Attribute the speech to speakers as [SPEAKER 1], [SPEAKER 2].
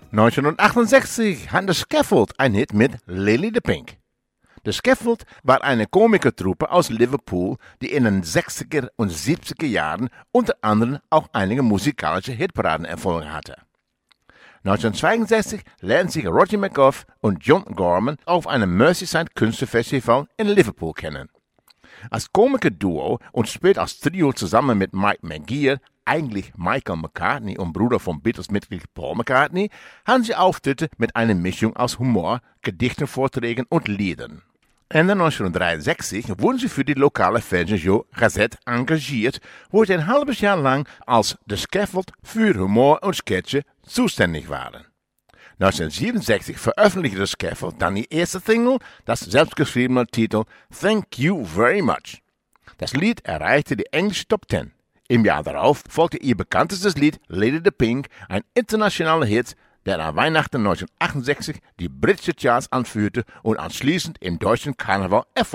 [SPEAKER 1] 1968 hatte Scaffold ein Hit mit Lady the Pink. The Scaffold war eine Komikertruppe aus Liverpool, die in den 60er und 70er Jahren unter anderem auch einige musikalische Hitparadenerfolge hatte. 1962 lernten sich Roger McGough und John Gorman auf einem Merseyside Künstlerfestival in Liverpool kennen. Als Komikerduo und später als Trio zusammen mit Mike McGear, eigentlich Michael McCartney und Bruder von Beatles-Mitglied Paul McCartney, hatten sie Auftritte mit einer Mischung aus Humor, Gedichtenvorträgen und Liedern. Ende 1963 wurden sie für die lokale Fernsehshow Gazette engagiert, wo sie ein halbes Jahr lang als The Scaffold für Humor und Sketche zuständig waren. 1967 veröffentlichte The Scaffold dann die erste Single, das selbstgeschriebene Titel Thank You Very Much. Das Lied erreichte die englische Top 10. Im Jahr darauf folgte ihr bekanntestes Lied Lady the Pink, ein internationaler Hit, der an Weihnachten 1968 die britische Charts anführte und anschließend im deutschen Karneval Erfolg